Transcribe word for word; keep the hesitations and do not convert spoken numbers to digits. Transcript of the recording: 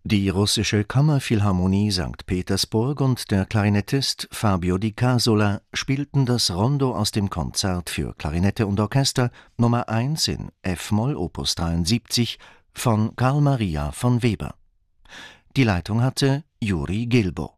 Die Russische Kammerphilharmonie Sankt Petersburg und der Klarinettist Fabio Di Casola spielten das Rondo aus dem Konzert für Klarinette und Orchester Nummer eins in f-Moll Opus dreiundsiebzig von Carl Maria von Weber. Die Leitung hatte Juri Gilbo.